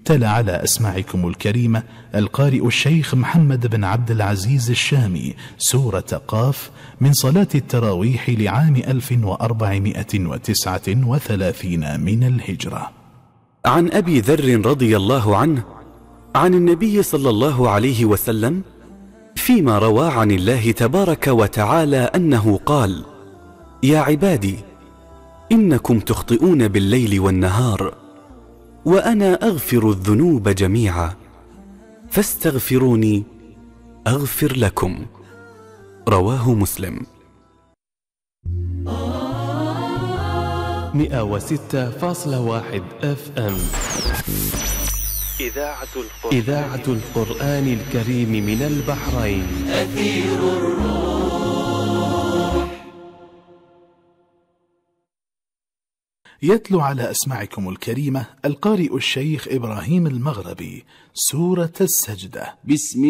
تلا على أسماعكم الكريمة القارئ الشيخ محمد بن عبد العزيز الشامي سورة قاف من صلاة التراويح لعام 1439 من الهجرة. عن أبي ذر رضي الله عنه عن النبي صلى الله عليه وسلم فيما روى عن الله تبارك وتعالى أنه قال: يا عبادي إنكم تخطئون بالليل والنهار وأنا أغفر الذنوب جميعا فاستغفروني أغفر لكم. رواه مسلم. 106.1 FM إذاعة القرآن الكريم من البحرين. أثير الروح. يتلو على أسماعكم الكريمة القارئ الشيخ إبراهيم المغربي سورة السجدة.